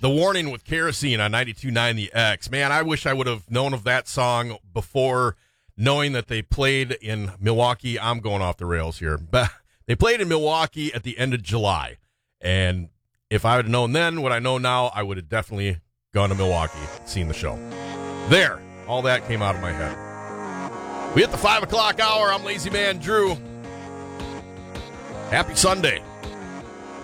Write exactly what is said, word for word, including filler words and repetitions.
The Warning with Kerosene on ninety-two point nine The X. Man, I wish I would have known of that song before knowing that they played in Milwaukee. I'm going off the rails here. But they played in Milwaukee at the end of July. And if I would have known then what I know now, I would have definitely gone to Milwaukee, seen the show. There. All that came out of my head. We hit the five o'clock hour. I'm Lazy Man Drew. Happy Sunday.